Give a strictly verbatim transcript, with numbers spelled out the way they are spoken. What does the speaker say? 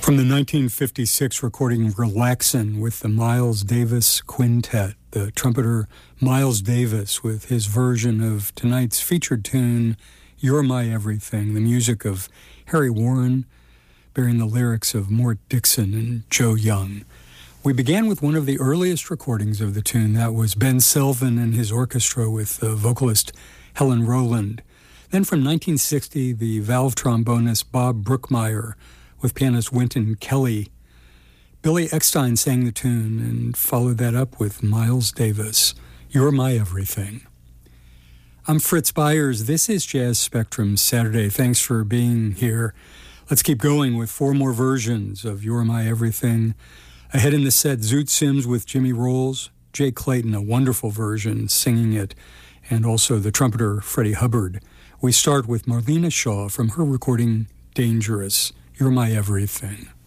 From the nineteen fifty-six recording Relaxin' with the Miles Davis Quintet, the trumpeter Miles Davis with his version of tonight's featured tune, You're My Everything, the music of Harry Warren, bearing the lyrics of Mort Dixon and Joe Young. We began with one of the earliest recordings of the tune. That was Ben Selvin and his orchestra with the vocalist Helen Rowland. Then from nineteen sixty, the valve trombonist Bob Brookmeyer with pianist Wynton Kelly. Billy Eckstine sang the tune and followed that up with Miles Davis, You're My Everything. I'm Fritz Byers. This is Jazz Spectrum Saturday. Thanks for being here. Let's keep going with four more versions of You're My Everything. Ahead in the set, Zoot Sims with Jimmy Rolls, Jay Clayton, a wonderful version, singing it, and also the trumpeter Freddie Hubbard. We start with Marlena Shaw from her recording Dangerous, You're My Everything.